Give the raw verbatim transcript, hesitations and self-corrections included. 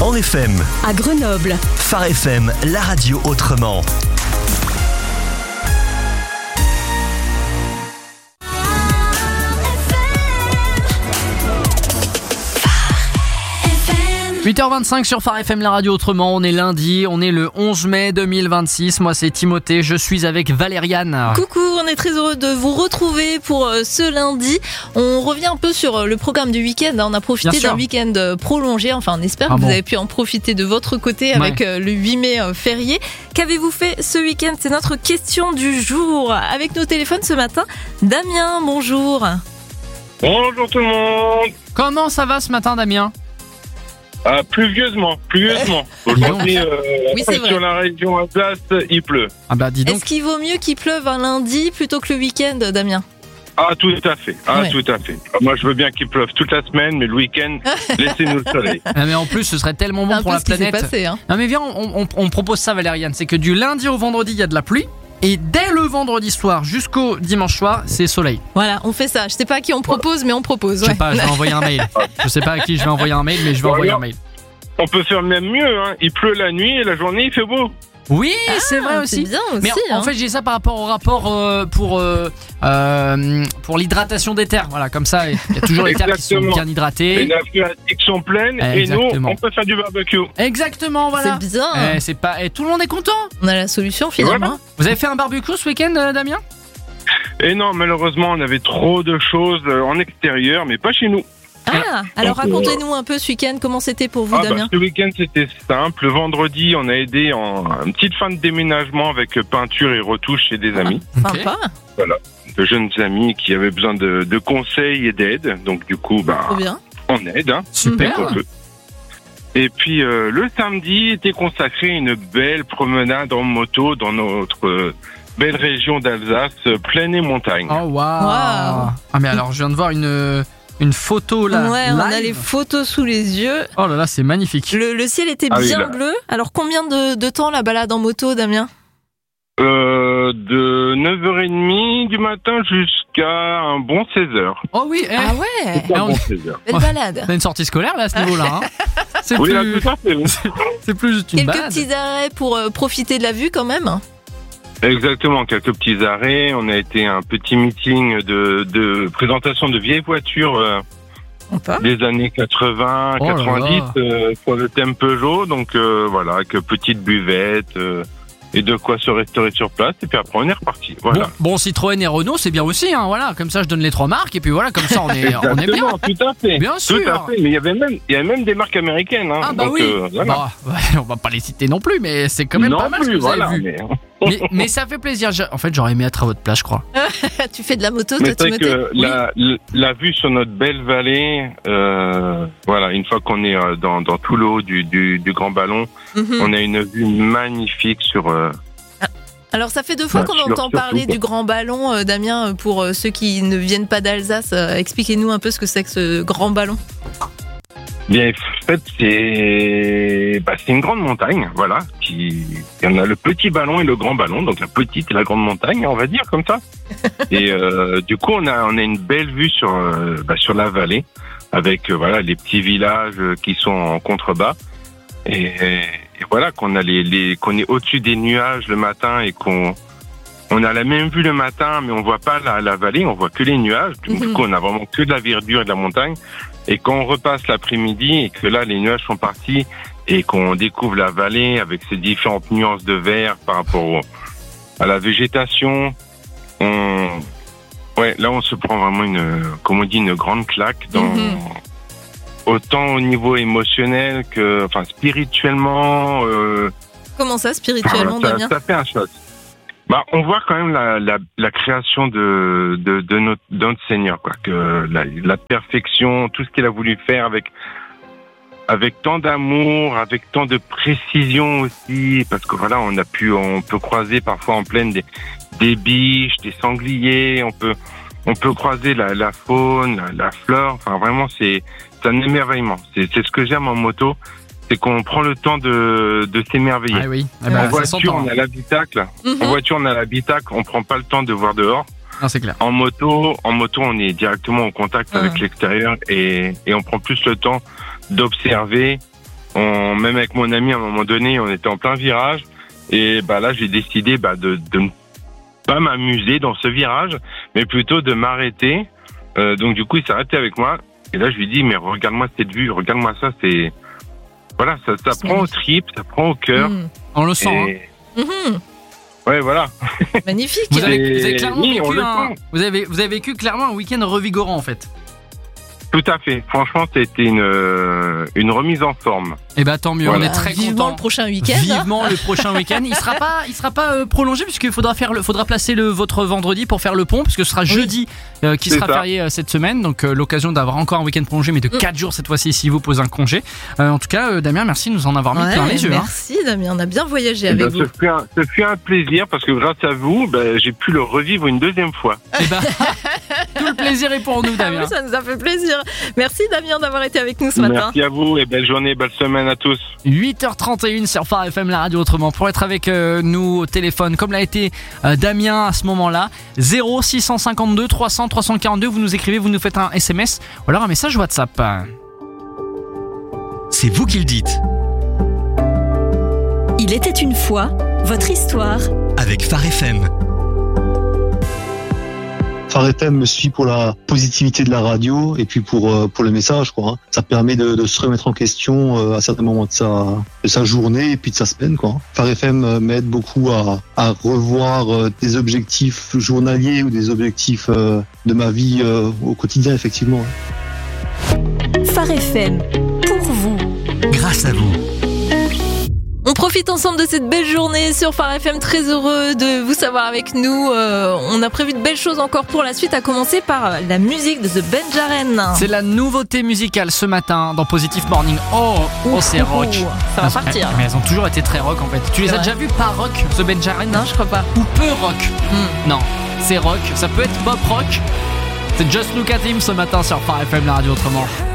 en F M. À Grenoble. Phare F M, la radio autrement. huit heures vingt-cinq sur Phare F M, la radio autrement. On est lundi, on est le onze mai deux mille vingt-six. Moi c'est Timothée, je suis avec Valériane. Coucou, on est très heureux de vous retrouver pour ce lundi. On revient un peu sur le programme du week-end. On a profité d'un week-end prolongé. Enfin, on espère ah que bon. vous avez pu en profiter de votre côté avec ouais. le huit mai férié. Qu'avez-vous fait ce week-end? C'est notre question du jour. Avec nos téléphones ce matin, Damien, bonjour. Bonjour tout le monde. Comment ça va ce matin, Damien? Ah, pluvieusement, pluvieusement. Aujourd'hui, euh, oui, c'est sur vrai. la région Alsace, il pleut. Ah bah dis donc. Est-ce qu'il vaut mieux qu'il pleuve un lundi plutôt que le week-end, Damien? Ah, tout à fait. Ah, ouais. tout à fait. Moi, je veux bien qu'il pleuve toute la semaine, mais le week-end, laissez-nous le soleil. Ah, mais en plus, ce serait tellement bon un pour peu la ce qui s'est planète. passé, hein. Non mais viens, on, on, on propose ça, Valériane. C'est que du lundi au vendredi, il y a de la pluie. Et dès le vendredi soir jusqu'au dimanche soir, c'est soleil. Voilà, on fait ça. Je sais pas à qui on propose, mais on propose. Je sais ouais. pas, je vais envoyer un mail. Je sais pas à qui je vais envoyer un mail, mais je vais Bon, envoyer alors, un mail. On peut faire même mieux, hein. Il pleut la nuit et la journée, il fait beau. Oui, Ah, c'est vrai aussi. C'est bien aussi. Mais en, hein. en fait, j'ai ça par rapport au rapport euh, pour euh, euh, pour l'hydratation des terres. Voilà, comme ça, il y a toujours les terres qui sont Exactement. bien Les hydratées. nappes phréatiques sont pleines et nous, Exactement. on peut faire du barbecue. Exactement, voilà. C'est bien. Eh, c'est pas, et tout le monde est content. On a la solution finalement. Voilà. Vous avez fait un barbecue ce week-end, euh, Damien? Et non, malheureusement, on avait trop de choses euh, en extérieur, mais pas chez nous. Ah, alors Donc, racontez-nous un peu ce week-end, comment c'était pour vous, Ah Damien? bah, ce week-end, c'était simple. Le vendredi, on a aidé en une petite fin de déménagement avec peinture et retouche chez des amis. Ok. Sympa. De jeunes amis qui avaient besoin de, de conseils et d'aide. Donc, du coup, bah, Trop bien. on aide. Hein, Super. dès qu'on peut. Et puis, euh, le samedi était consacré à une belle promenade en moto dans notre euh, belle région d'Alsace, euh, plaine et montagne. Oh waouh. Waouh. Ah mais alors, je viens de voir une une photo là. Ouais, on a live. les photos sous les yeux. Oh là là, c'est magnifique. Le, le ciel était Ah oui, bien là. bleu. Alors combien de, de temps la balade en moto, Damien? Euh, de neuf heures trente du matin jusqu'à un bon seize heures. Oh oui. Eh, Ah ouais, Jusqu'à Ah, un on- bon seize heures. belle Ouais. balade. on a une sortie scolaire là à ce niveau-là. Hein. C'est Oui, là, plus, tout à fait. oui. c'est plus juste une Quelques balade. petits arrêts pour euh, profiter de la vue quand même. Exactement, quelques petits arrêts. On a été à un petit meeting de, de présentation de vieilles voitures euh, Sympa. des années quatre-vingts, Oh là quatre-vingt-dix là. euh, pour le thème Peugeot. Donc euh, voilà, avec petite buvette euh, et de quoi se restaurer sur place. Et puis après, on est reparti. Voilà. Bon, bon, Citroën et Renault, c'est bien aussi. Hein, voilà, comme ça, je donne les trois marques et puis voilà, comme ça, on est, on est bien. Exactement, tout à fait. Bien Tout sûr. à fait. Mais il y avait même, il y avait même des marques américaines. Hein. Ah bah Donc, oui. euh, voilà. Bah, ouais, on va pas les citer non plus, mais c'est quand même non pas mal plus, ce que vous voilà. avez vu. Mais, Mais, mais ça fait plaisir. J'ai- En fait, j'aurais aimé être à votre place, je crois. Tu fais de la moto, mais toi, c'est vrai Timothée? que la, la, la vue sur notre belle vallée, euh, voilà, une fois qu'on est euh, dans, dans tout le haut du, du, du Grand Ballon, Mhm. on a une vue magnifique sur. Euh, Alors ça fait deux fois Bah, qu'on sur- entend surtout, parler quoi. du Grand Ballon, euh, Damien. euh, Pour euh, ceux qui ne viennent pas d'Alsace, euh, expliquez-nous un peu ce que c'est que ce Grand Ballon. Bien, en fait, c'est bah, c'est une grande montagne, voilà. Qui, il y en a le petit ballon et le grand ballon, donc la petite et la grande montagne, on va dire comme ça. Et euh, du coup, on a on a une belle vue sur euh, bah, sur la vallée, avec euh, voilà les petits villages euh, qui sont en contrebas. Et, et voilà qu'on a les, les qu'on est au-dessus des nuages le matin et qu'on on a la même vue le matin, mais on voit pas la, la vallée, on voit que les nuages. Donc, Du Mhm. coup, on a vraiment que de la verdure et de la montagne. Et quand on repasse l'après-midi et que là, les nuages sont partis et qu'on découvre la vallée avec ses différentes nuances de vert par rapport au- à la végétation, on, ouais, là, on se prend vraiment une, comme on dit, une grande claque dans, Mhm. autant au niveau émotionnel que, enfin, spirituellement, euh, Comment ça, spirituellement, ça, Damien? ça fait un choc. Bah, on voit quand même la, la, la création de, de, de, notre, de notre Seigneur, quoi. Que la, la perfection, tout ce qu'il a voulu faire avec, avec tant d'amour, avec tant de précision aussi, parce que voilà, on a pu, on peut croiser parfois en plaine des, des biches, des sangliers, on peut, on peut croiser la, la faune, la, la flore. Enfin, vraiment, c'est, c'est un émerveillement. C'est, c'est ce que j'aime en moto. C'est qu'on prend le temps de, de s'émerveiller. Ah oui. Eh En ben, En ça voiture, s'entend. on a l'habitacle. Mhm. En voiture, on a l'habitacle. On prend pas le temps de voir dehors. Non, c'est clair. En moto, en moto, on est directement en contact Ah. avec l'extérieur et, et on prend plus le temps d'observer On, même avec mon ami, à un moment donné, on était en plein virage. Et bah là, j'ai décidé bah, de, de ne pas m'amuser dans ce virage, mais plutôt de m'arrêter. Euh, donc du coup, il s'est arrêté avec moi. Et là, je lui dis, mais regarde-moi cette vue, regarde-moi ça. C'est voilà, ça, ça prend au trip, ça prend au cœur. Mmh. On le sent. Et... Hein. Mmh. Ouais, voilà. Magnifique. Vous avez, vous avez clairement oui, vécu un, vous avez, vous avez vécu clairement un week-end revigorant en fait. Tout à fait. Franchement, c'était une euh, une remise en forme. Eh ben tant mieux, voilà. On est très Vivement content. le prochain week-end. Vivement le prochain week-end. Il sera pas, il sera pas euh, prolongé puisqu'il faudra faire, le, faudra placer le votre vendredi pour faire le pont puisque ce sera jeudi euh, qui C'est sera ça. férié euh, cette semaine. Donc euh, l'occasion d'avoir encore un week-end prolongé, mais de quatre mm. jours cette fois-ci si vous posez un congé. Euh, en tout cas, euh, Damien, merci de nous en avoir mis ouais, plein les yeux. Merci hein. Damien, on a bien voyagé avec ben, vous. Ce fut, un, ce fut un plaisir parce que grâce à vous, ben, j'ai pu le revivre une deuxième fois. Eh ben, tout le plaisir est pour nous, Damien. Ah oui, ça nous a fait plaisir. Merci Damien d'avoir été avec nous ce matin. Merci à vous et belle journée, belle semaine à tous. huit heures trente et une sur Phare F M, la radio autrement. Pour être avec euh, nous au téléphone, comme l'a été euh, Damien à ce moment-là, zéro six cent cinquante-deux trois cents trois cent quarante-deux, vous nous écrivez, vous nous faites un S M S ou alors un message WhatsApp. C'est vous qui le dites. Il était une fois, votre histoire. Avec Phare F M. Phare F M me suit pour la positivité de la radio et puis pour euh, pour le message quoi. Hein. Ça permet de, de se remettre en question euh, à certains moments de sa de sa journée et puis de sa semaine quoi. Phare F M euh, m'aide beaucoup à à revoir euh, des objectifs journaliers ou des objectifs euh, de ma vie euh, au quotidien effectivement. Phare F M pour vous. Grâce à vous. On profite ensemble de cette belle journée sur Phare F M, très heureux de vous savoir avec nous. Euh, on a prévu de belles choses encore pour la suite, à commencer par la musique de The Benjaren. C'est la nouveauté musicale ce matin dans Positive Morning. Oh, oh c'est rock. Ça va partir. Mais elles ont toujours été très rock en fait. Tu les as déjà vues pas rock, The Benjaren? Non, je crois pas. Ou peu rock? Mm. Non, c'est rock. Ça peut être pop rock. C'est Just Look at Him ce matin sur Phare F M, la radio autrement.